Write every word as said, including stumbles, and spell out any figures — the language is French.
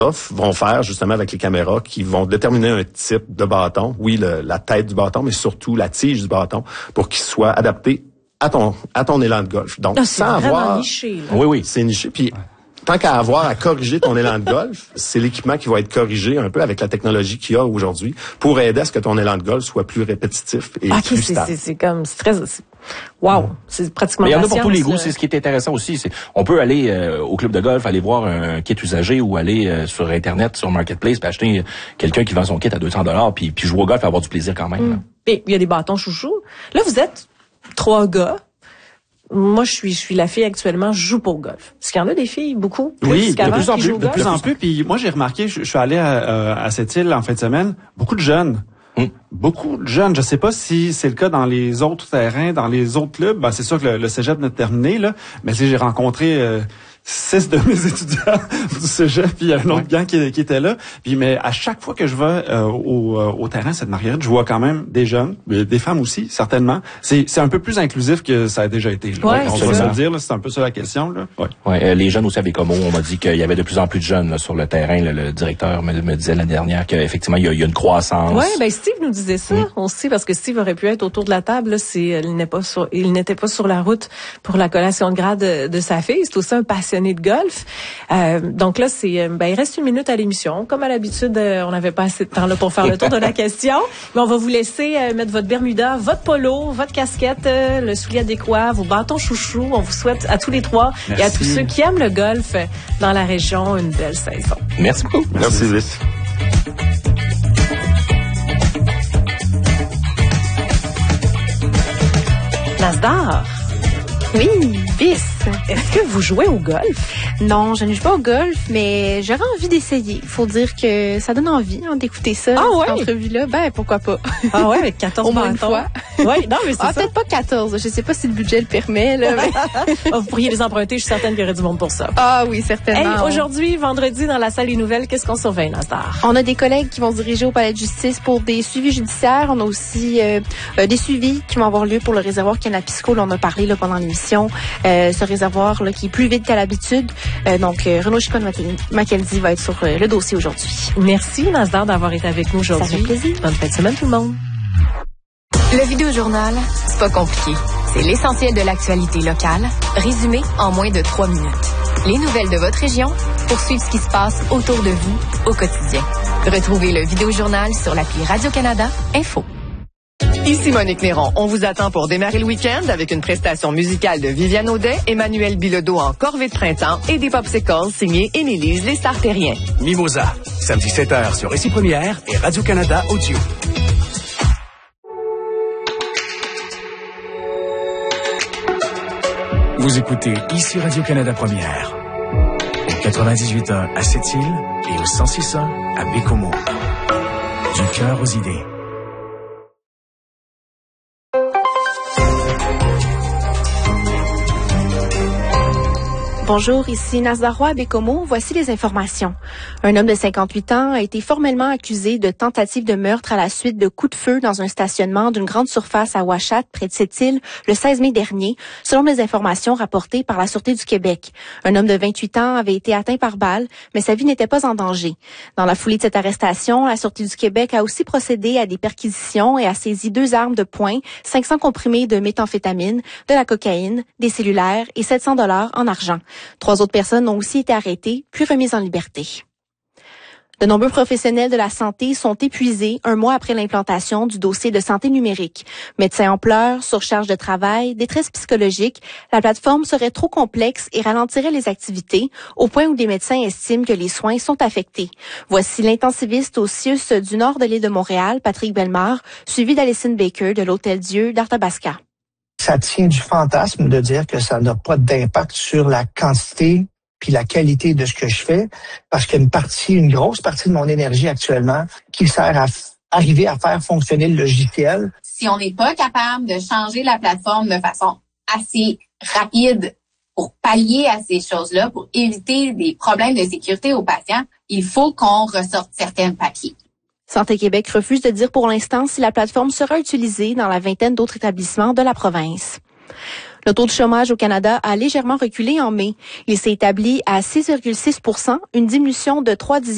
vont faire justement avec les caméras qui vont déterminer un type de bâton, oui, le, la tête du bâton, mais surtout la tige du bâton, pour qu'il soit adapté à ton à ton élan de golf. Donc, ah, c'est sans vraiment avoir... niché, là. Oui, oui, c'est niché. Puis, tant qu'à avoir à corriger ton élan de golf, c'est l'équipement qui va être corrigé un peu avec la technologie qu'il y a aujourd'hui pour aider à ce que ton élan de golf soit plus répétitif et okay, plus c'est, stable. C'est, c'est comme stress. C'est... Wow, c'est pratiquement. Mais il y en a pour tous les goûts. là. C'est ce qui est intéressant aussi. C'est, on peut aller euh, au club de golf, aller voir un kit usagé ou aller euh, sur Internet, sur Marketplace, puis acheter quelqu'un qui vend son kit à deux cents dollars, puis puis jouer au golf et avoir du plaisir quand même. Mm. Et il y a des bâtons chouchou. Là, vous êtes trois gars. Moi, je suis, je suis la fille actuellement, je joue pour le golf. Est-ce qu'il y en a des filles, beaucoup? Plus oui, de plus en plus, de plus en plus. Puis moi, j'ai remarqué, je, je suis allé à, à cette île en fin de semaine, beaucoup de jeunes. Hum. Beaucoup de jeunes. Je sais pas si c'est le cas dans les autres terrains, dans les autres clubs. Ben, c'est sûr que le, le cégep n'est terminé, là. Mais si j'ai rencontré euh, six de mes étudiants du cégep, puis il y a un autre gang qui, qui était là. Puis mais à chaque fois que je vais euh, au, euh, au terrain Sainte-Marguerite, je vois quand même des jeunes, des femmes aussi, certainement. C'est, c'est un peu plus inclusif que ça a déjà été. Là. Ouais, on va se le dire, là, c'est un peu ça la question. Là. Ouais. Ouais, euh, les jeunes aussi avec Como, on m'a dit qu'il y avait de plus en plus de jeunes là, sur le terrain. Là, le directeur me, me disait l'année dernière qu'effectivement, il y a, il y a une croissance. Oui, ben Steve nous disait ça. Mm. On sait parce que Steve aurait pu être autour de la table. Là, c'est, il, n'est pas sur, il n'était pas sur la route pour la collation de grade de, de sa fille. C'est aussi un passionné de golf. Euh, donc là, c'est, ben, il reste une minute à l'émission. Comme à l'habitude, euh, on n'avait pas assez de temps là pour faire le tour de la question. Mais on va vous laisser euh, mettre votre Bermuda, votre polo, votre casquette, euh, le soulier adéquat, vos bâtons chouchous. On vous souhaite à tous les trois Merci. Et à tous ceux qui aiment le golf dans la région une belle saison. Merci beaucoup. Merci, Lys. Nasdar. Oui, bis. Est-ce que vous jouez au golf? Non, je ne joue pas au golf, mais j'aurais envie d'essayer. Faut dire que ça donne envie hein, d'écouter ça, ah ouais? cette entrevue-là. Ben, pourquoi pas? Ah ouais, avec quatorze au moins une fois. Oui, non, mais c'est ah, ça. peut-être pas quatorze. Je sais pas si le budget le permet, là. Mais... vous pourriez les emprunter. Je suis certaine qu'il y aurait du monde pour ça. Ah oui, certainement. Hey, aujourd'hui, vendredi, dans la salle des nouvelles, qu'est-ce qu'on surveille, Nasdar? On a des collègues qui vont se diriger au palais de justice pour des suivis judiciaires. On a aussi euh, euh, des suivis qui vont avoir lieu pour le réservoir Canapisco. Là, on a parlé là, pendant l'émission. Euh, ce réservoir là, qui est plus vide qu'à l'habitude. Euh, donc, euh, Renaud Chicon-Mackenzie va être sur euh, le dossier aujourd'hui. Merci, Nasdar, d'avoir été avec nous aujourd'hui. Ça fait plaisir. Bonne fin de semaine, tout le monde. Le Vidéojournal, c'est pas compliqué. C'est l'essentiel de l'actualité locale, résumé en moins de trois minutes. Les nouvelles de votre région pour suivre ce qui se passe autour de vous au quotidien. Retrouvez le Vidéojournal sur l'appli Radio-Canada Info. Ici Monique Néron. On vous attend pour démarrer le week-end avec une prestation musicale de Viviane Audet, Emmanuel Bilodeau en corvée de printemps et des popsicles signés Émilise Les Sartériens. Mimosa, samedi sept heures sur Récit Première et Radio-Canada Audio. Vous écoutez ici Radio-Canada Première. Au quatre-vingt-dix-huit point un à Sept-Îles et au cent six point un à Bécomo. Du cœur aux idées. Bonjour, ici Nasdar Roy à Bécomo. Voici les informations. Un homme de cinquante-huit ans a été formellement accusé de tentative de meurtre à la suite de coups de feu dans un stationnement d'une grande surface à Ouachat, près de Sept-Îles, le seize mai dernier, selon les informations rapportées par la Sûreté du Québec. Un homme de vingt-huit ans avait été atteint par balle, mais sa vie n'était pas en danger. Dans la foulée de cette arrestation, la Sûreté du Québec a aussi procédé à des perquisitions et a saisi deux armes de poing, cinq cents comprimés de méthamphétamine, de la cocaïne, des cellulaires et sept cents dollars en argent. Trois autres personnes ont aussi été arrêtées, puis remises en liberté. De nombreux professionnels de la santé sont épuisés un mois après l'implantation du dossier de santé numérique. Médecins en pleurs, surcharge de travail, détresse psychologique, la plateforme serait trop complexe et ralentirait les activités au point où des médecins estiment que les soins sont affectés. Voici l'intensiviste au C I U S du nord de l'île de Montréal, Patrick Bellemare, suivi d'Alison Baker de l'Hôtel Dieu d'Arthabasca. Ça tient du fantasme de dire que ça n'a pas d'impact sur la quantité puis la qualité de ce que je fais, parce qu'une partie, une grosse partie de mon énergie actuellement qui sert à f- arriver à faire fonctionner le logiciel. Si on n'est pas capable de changer la plateforme de façon assez rapide pour pallier à ces choses-là, pour éviter des problèmes de sécurité aux patients, il faut qu'on ressorte certains papiers. Santé Québec refuse de dire pour l'instant si la plateforme sera utilisée dans la vingtaine d'autres établissements de la province. Le taux de chômage au Canada a légèrement reculé en mai. Il s'est établi à six virgule six pour cent, une diminution de trois dixièmes